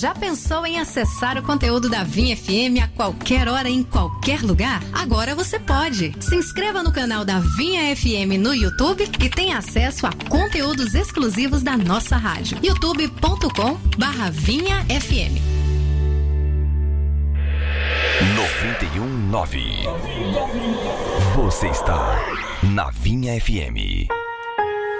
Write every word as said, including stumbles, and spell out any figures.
Já pensou em acessar o conteúdo da Vinha F M a qualquer hora, em qualquer lugar? Agora você pode. Se inscreva no canal da Vinha F M no YouTube e tenha acesso a conteúdos exclusivos da nossa rádio. youtube ponto com barra Vinha F M. noventa e um ponto nove. Você está na Vinha F M.